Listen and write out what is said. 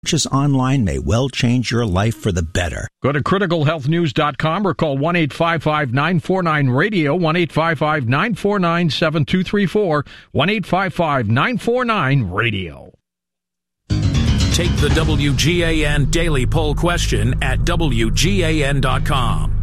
Purchase online may well change your life for the better. Go to criticalhealthnews.com or call 1-855-949-RADIO, 1-855-949-7234, 1-855-949-RADIO. Take the WGAN Daily Poll question at WGAN.com.